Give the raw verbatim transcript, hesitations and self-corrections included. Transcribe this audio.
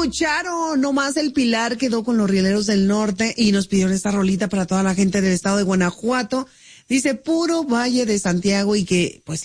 escucharon, nomás el Pilar quedó con los Rieleros del Norte y nos pidieron esta rolita para toda la gente del estado de Guanajuato. Dice puro Valle de Santiago y que pues